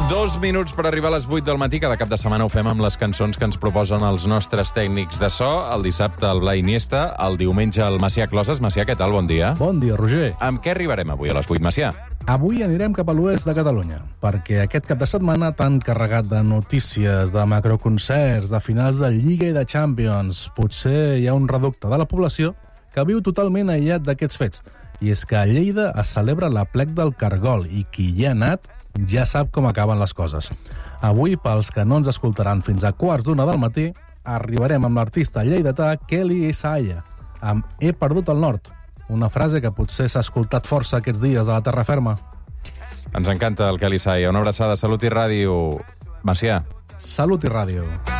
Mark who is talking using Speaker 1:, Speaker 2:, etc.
Speaker 1: 2 minuts per arribar a les 8 del matí. Cada cap de setmana ho fem amb les cançons que ens proposen els nostres tècnics de so. El dissabte el Blai Iniesta, el diumenge el Macià Closes. Macià, què tal? Bon dia.
Speaker 2: Bon dia, Roger.
Speaker 1: Amb què arribarem avui a les 8, Macià?
Speaker 2: Avui anirem cap a l'oest de Catalunya, perquè aquest cap de setmana tan carregat de notícies, de macroconcerts, de finals de Lliga i de Champions, potser hi ha un reducte de la població que viu totalment aïllat d'aquests fets. I és que a Lleida es celebra l'Aplec del Cargol i qui hi ha anat ja sap com acaben les coses. Avui, pels que no ens escoltaran fins a 1:15 del matí, arribarem amb l'artista lleidatà Kelly Isaiah, amb He perdut el nord, una frase que potser s'ha escoltat força aquests dies a la terra ferma.
Speaker 1: Ens encanta el Kelly Isaiah. Una abraçada, Salut i Ràdio. Macià.
Speaker 2: Salut i Ràdio.